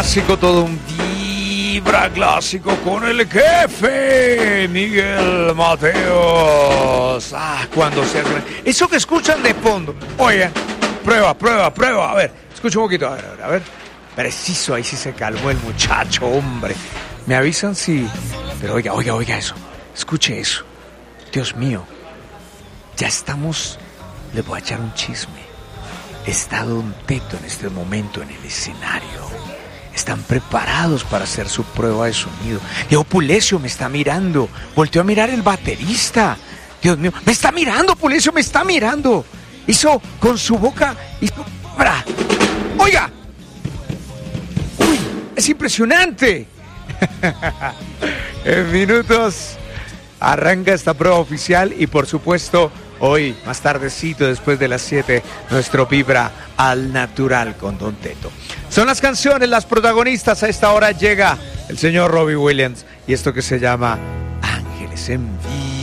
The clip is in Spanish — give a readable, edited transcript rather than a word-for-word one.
clásico, todo un vibra clásico con el jefe Miguel Mateos. Cuando se hace eso que escuchan de fondo. Oigan, prueba. A ver, escucha un poquito. A ver. Preciso, ahí sí se calmó el muchacho, hombre. Me avisan si... Pero oiga eso. Escuche eso. Dios mío. Ya estamos... Le voy a echar un chisme. Está Don Teto en este momento en el escenario. Están preparados para hacer su prueba de sonido. Diego Pulecio me está mirando. Volteó a mirar el baterista. Dios mío, me está mirando, Pulecio, me está mirando. Hizo con su boca... ¡Oiga! ¡Uy! ¡Es impresionante! En minutos arranca esta prueba oficial y por supuesto hoy, más tardecito, después de las 7, nuestro Vibra al Natural con Don Teto. Son las canciones, las protagonistas. A esta hora llega el señor Robbie Williams y esto que se llama Ángeles en Vivo.